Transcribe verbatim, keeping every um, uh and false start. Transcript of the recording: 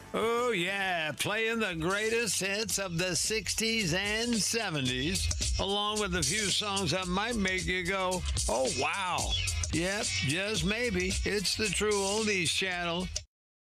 Oh, yeah, playing the greatest hits of the sixties and seventies, along with a few songs that might make you go, oh, wow. Yep, just maybe. It's the True Oldies channel.